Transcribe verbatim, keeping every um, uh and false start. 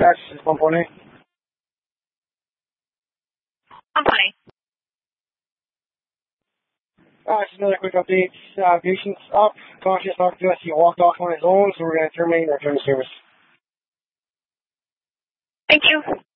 Access is one point eight. one point eight. Uh, just another quick update. Uh, patient's up, conscious, octopus. He walked off on his own, so we're going to terminate and return to service. Thank you.